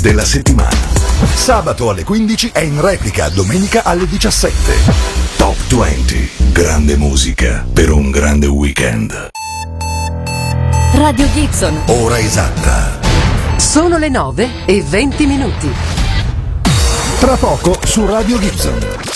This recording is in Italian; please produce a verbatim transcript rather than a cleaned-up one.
della settimana. Sabato alle quindici e in replica domenica alle diciassette. Top venti. Grande musica per un grande weekend. Radio Gibson. Ora esatta. Sono le nove e venti minuti. Tra poco su Radio Gibson.